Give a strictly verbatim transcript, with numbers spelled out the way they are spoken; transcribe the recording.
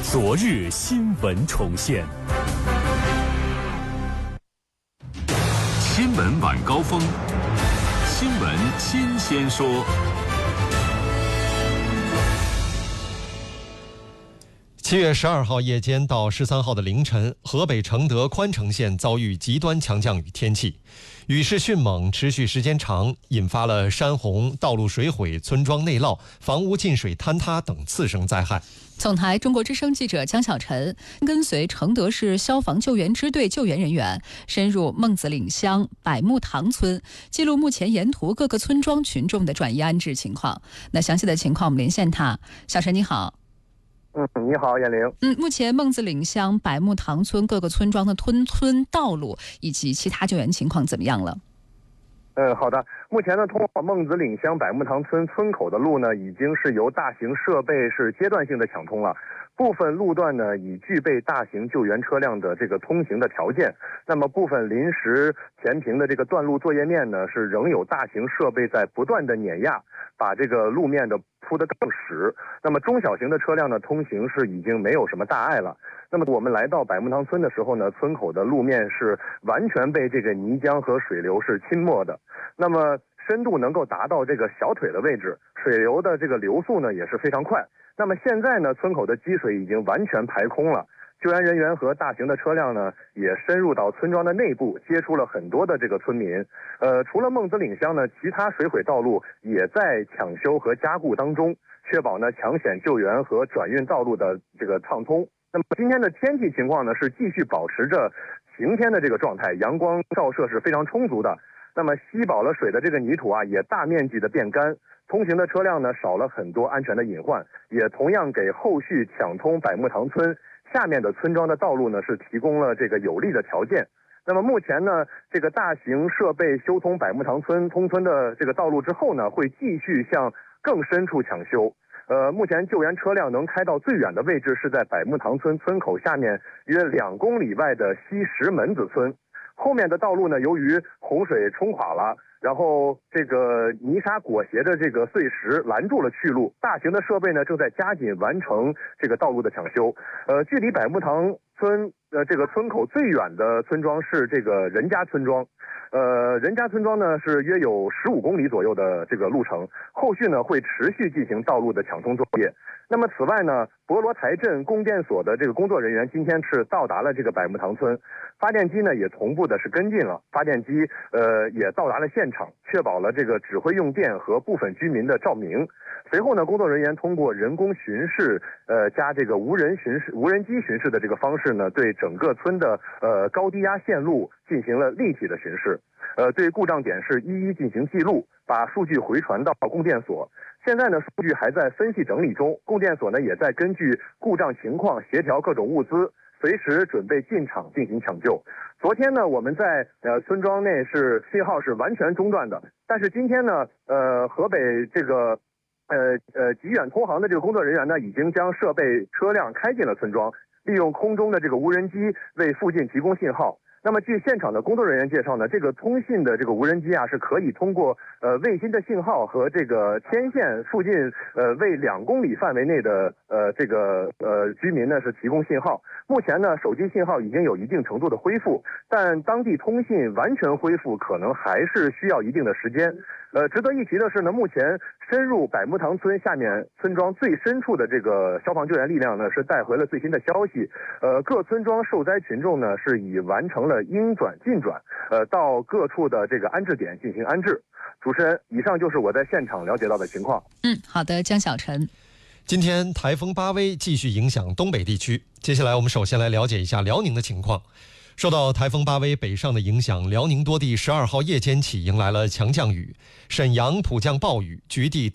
昨日新闻重现。 新闻晚高峰，新闻新鲜说。 七月十二号夜间到十三号的凌晨，河北承德宽城县遭遇极端强降雨天气，雨势迅猛，持续时间长，引发了山洪、道路水毁、村庄内涝、房屋进水坍塌等次生灾害。 总台中国之声记者江小晨跟随承德市消防救援支队救援人员深入孟子岭乡百木塘村，记录目前沿途各个村庄群众的转移安置情况。那详细的情况我们连线他。小晨你好。 嗯，你好，燕玲。 嗯，目前孟子岭乡百木塘村各个村庄的村村道路以及其他救援情况怎么样了？ 嗯，好的。目前呢，通往孟子岭乡百木塘村村口的路呢，已经是由大型设备是阶段性的抢通了。部分路段呢，已具备大型救援车辆的这个通行的条件。那么部分临时填平的这个断路作业面呢，是仍有大型设备在不断的碾压，把这个路面的铺得更实。那么中小型的车辆呢，通行是已经没有什么大碍了。那么我们来到百木塘村的时候呢，村口的路面是完全被这个泥浆和水流是浸没的。那么深度能够达到这个小腿的位置，水流的这个流速呢也是非常快。那么现在呢，村口的积水已经完全排空了，救援人员和大型的车辆呢也深入到村庄的内部，接触了很多的这个村民。呃，除了孟子岭乡呢，其他水毁道路也在抢修和加固当中，确保呢抢险救援和转运道路的这个畅通。那么今天的天气情况呢是继续保持着晴天的这个状态，阳光照射是非常充足的。那么吸饱了水的这个泥土啊，也大面积的变干，通行的车辆呢少了很多安全的隐患，也同样给后续抢通百木塘村下面的村庄的道路呢是提供了这个有利的条件。那么目前呢，这个大型设备修通百木塘村通村的这个道路之后呢，会继续向更深处抢修。呃，目前救援车辆能开到最远的位置是在百木塘村村口下面约两公里外的西石门子村。后面的道路呢，由于洪水冲垮了，然后这个泥沙裹挟着这个碎石拦住了去路，大型的设备呢正在加紧完成这个道路的抢修。呃，距离百木塘村呃这个村口最远的村庄是这个任家村庄，呃任家村庄呢是约有十五公里左右的这个路程，后续呢会持续进行道路的抢通作业。那么此外呢，博罗台镇供电所的这个工作人员今天是到达了这个百木塘村，发电机呢也同步的是跟进了，发电机呃也到达了现场，确保了这个指挥用电和部分居民的照明。随后呢，工作人员通过人工巡视，呃加这个无人巡视、无人机巡视的这个方式呢，对整个村的呃高低压线路进行了立体的巡视，呃对故障点是一一进行记录，把数据回传到供电所。现在呢，数据还在分析整理中，供电所呢也在根据故障情况协调各种物资，随时准备进场进行抢救。昨天呢，我们在呃村庄内是信号是完全中断的，但是今天呢，呃河北这个呃呃极远通航的这个工作人员呢，已经将设备车辆开进了村庄，利用空中的这个无人机为附近提供信号。那么据现场的工作人员介绍呢，这个通信的这个无人机啊，是可以通过呃卫星的信号和这个天线附近呃为两公里范围内的呃这个呃居民呢是提供信号。目前呢，手机信号已经有一定程度的恢复，但当地通信完全恢复可能还是需要一定的时间。呃，值得一提的是呢，目前深入百木塘村下面村庄最深处的这个消防救援力量呢，是带回了最新的消息。呃，各村庄受灾群众呢是已完成了应转尽转，呃，到各处的这个安置点进行安置。主持人，以上就是我在现场了解到的情况。 嗯，好的，江小晨。 今天台风巴威继续影响东北地区，接下来我们首先来了解一下辽宁的情况。受到台风巴威北上的影响，辽宁多地十二号夜间起迎来了强降雨，沈阳普降暴雨，局地